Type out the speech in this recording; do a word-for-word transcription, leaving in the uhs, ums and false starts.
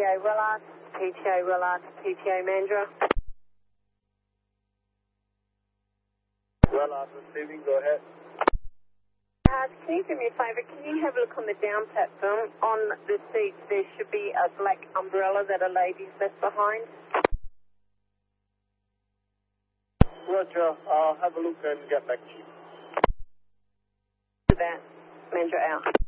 A Willard, P T A Willard, P T A Mandra. Willard receiving, go ahead. Uh, can you do me a favour? Can you have a look on the down platform? On the seats there should be a black umbrella that a lady's left behind. Roger, I'll have a look and get back to you. That, Mandra out.